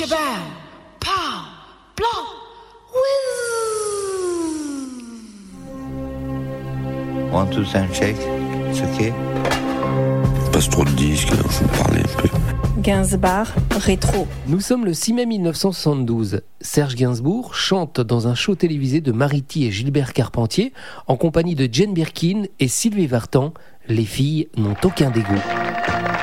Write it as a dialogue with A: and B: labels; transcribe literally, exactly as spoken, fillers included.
A: shabam, pow, blah, whiz.
B: One, two, three, check. It's okay.
C: Passe trop de disques, il faut parler un peu.
D: Gainsbourg, rétro.
E: Nous sommes le six mai dix-neuf cent soixante-douze. Serge Gainsbourg chante dans un show télévisé de Mariti et Gilbert Carpentier en compagnie de Jane Birkin et Sylvie Vartan. Les filles n'ont aucun dégoût.